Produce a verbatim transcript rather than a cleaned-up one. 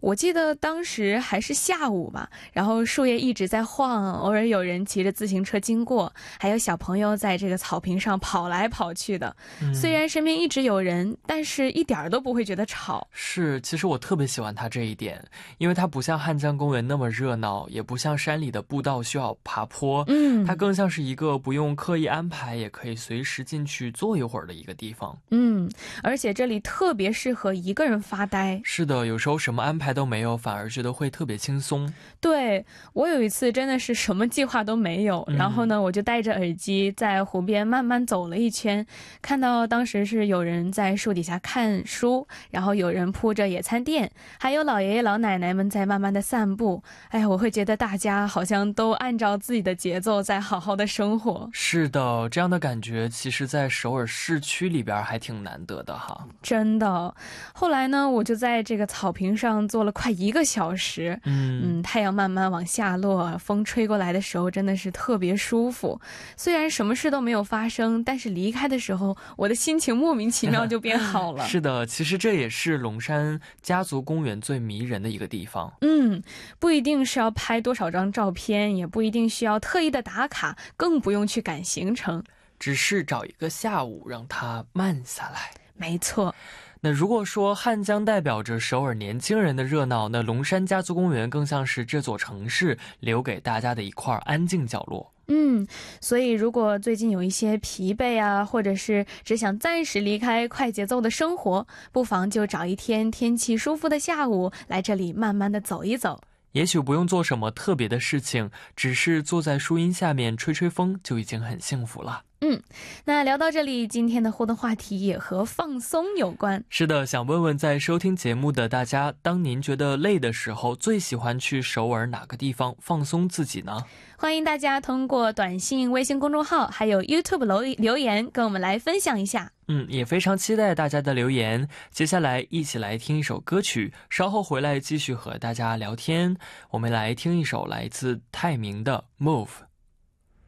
我记得当时还是下午嘛，然后树叶一直在晃，偶尔有人骑着自行车经过，还有小朋友在这个草坪上跑来跑去的。 嗯、 虽然身边一直有人，但是一点都不会觉得吵。 是，其实我特别喜欢它这一点，因为它不像汉江公园那么热闹，也不像山里的步道需要爬坡， 嗯， 它更像是一个不用刻意安排也可以随时进去坐一会儿的一个地方。 嗯，而且这里特别适合一个人发呆。 是的，有时候什么安排都没有，反而觉得会特别轻松。 对，我有一次真的是什么计划都没有， 嗯、 然后呢我就戴着耳机在湖边慢慢走了一圈，看到当时是有人在树底下看书，然后有人铺着野餐垫，还有老爷爷老奶奶们在慢慢的散步。哎呀，我会觉得大家好像都按照自己的节奏在好好的生活。 是的，这样的感觉其实在首尔市区里边还挺难得的哈。 真的。后来呢我就在这个草坪上坐了快一个小时。 嗯嗯，太阳慢慢往下落，风吹过来的时候真的是特别舒服。虽然什么事都没有发生，但是离开的时候我的心情莫名其妙就变好了。 是的，其实这也是龙山家族公园最迷人的一个地方。 嗯，不一定是要拍多少张照片，也不一定需要特意的打卡，更不用去赶行程， 只是找一个下午让它慢下来。 没错。 那如果说汉江代表着首尔年轻人的热闹，那龙山家族公园更像是这座城市留给大家的一块安静角落。 嗯，所以如果最近有一些疲惫啊，或者是只想暂时离开快节奏的生活，不妨就找一天天气舒服的下午来这里慢慢的走一走。 也许不用做什么特别的事情，只是坐在树荫下面吹吹风就已经很幸福了。 嗯，那聊到这里，今天的互动话题也和放松有关。 是的，想问问在收听节目的大家，当您觉得累的时候，最喜欢去首尔哪个地方放松自己呢？ 欢迎大家通过短信、微信公众号还有 YouTube 留留言跟我们来分享一下。 嗯，也非常期待大家的留言。接下来一起来听一首歌曲，稍后回来继续和大家聊天。我们来听一首来自泰明的 Move。